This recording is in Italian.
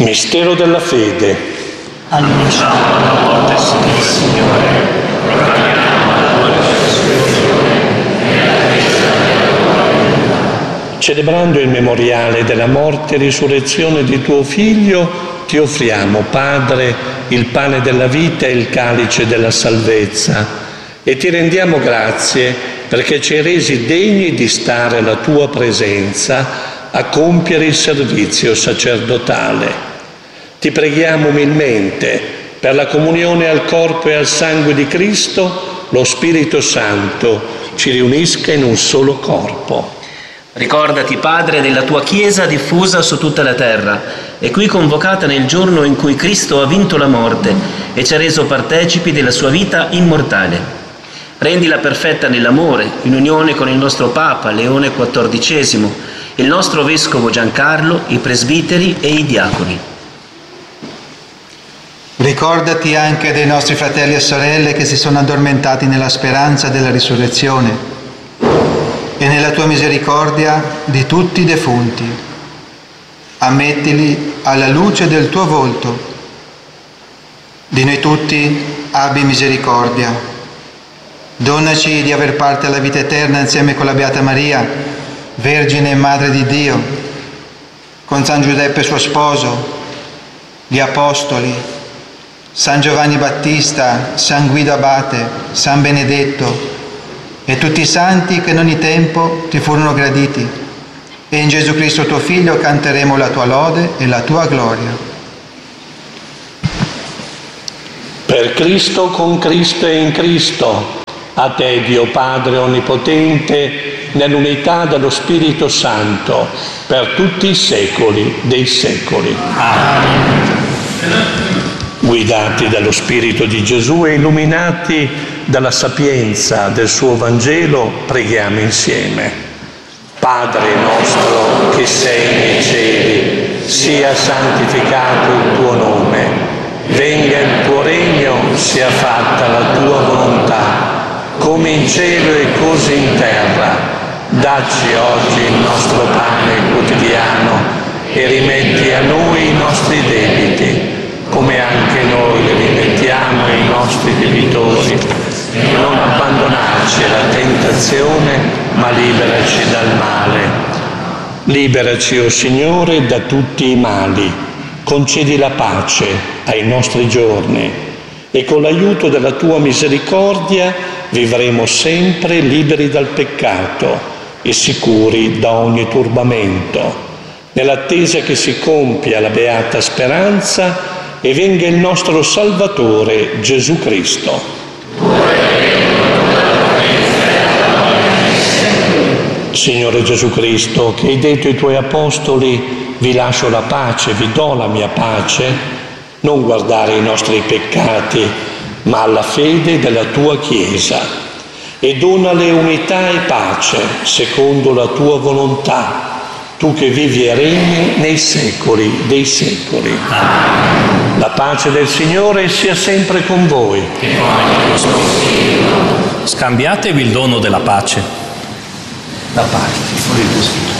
Mistero della fede. Annunciamo la morte del Signore, proclamiamo la tua risurrezione e la resurrezione. Celebrando il memoriale della morte e risurrezione di tuo Figlio, ti offriamo, Padre, il pane della vita e il calice della salvezza, e ti rendiamo grazie perché ci hai resi degni di stare alla tua presenza a compiere il servizio sacerdotale. Ti preghiamo umilmente per la comunione al corpo e al sangue di Cristo, lo Spirito Santo ci riunisca in un solo corpo. Ricordati, Padre, della tua Chiesa diffusa su tutta la terra e qui convocata nel giorno in cui Cristo ha vinto la morte e ci ha reso partecipi della sua vita immortale. Rendila perfetta nell'amore, in unione con il nostro Papa Leone XIV, il nostro Vescovo Giancarlo, i presbiteri e i diaconi. Ricordati anche dei nostri fratelli e sorelle che si sono addormentati nella speranza della risurrezione e nella tua misericordia di tutti i defunti. Ammettili alla luce del tuo volto. Di noi tutti abbi misericordia. Donaci di aver parte alla vita eterna insieme con la Beata Maria, Vergine e Madre di Dio, con San Giuseppe suo sposo, gli Apostoli, San Giovanni Battista, San Guido Abate, San Benedetto e tutti i santi che in ogni tempo ti furono graditi. E in Gesù Cristo tuo Figlio canteremo la tua lode e la tua gloria. Per Cristo, con Cristo e in Cristo, a te Dio Padre Onnipotente, nell'unità dello Spirito Santo, per tutti i secoli dei secoli. Amen. Guidati dallo Spirito di Gesù e illuminati dalla sapienza del suo Vangelo, preghiamo insieme. Padre nostro che sei nei cieli, sia santificato il tuo nome, venga il tuo regno, sia fatta la tua volontà, come in cielo e così in terra. Dacci oggi il nostro pane quotidiano e rimetti a noi i nostri debiti, come anche noi rimettiamo ai nostri debitori, e non abbandonarci alla tentazione, ma liberaci dal male. Liberaci, o Signore, da tutti i mali, concedi la pace ai nostri giorni e con l'aiuto della tua misericordia vivremo sempre liberi dal peccato e sicuri da ogni turbamento, nell'attesa che si compia la beata speranza e venga il nostro Salvatore Gesù Cristo. Signore Gesù Cristo, che hai detto ai tuoi apostoli: vi lascio la pace, vi do la mia pace, non guardare i nostri peccati, ma alla fede della tua Chiesa, e donale unità e pace secondo la tua volontà, tu che vivi e regni nei secoli dei secoli. La pace del Signore sia sempre con voi. Scambiatevi il dono della pace. Da parte.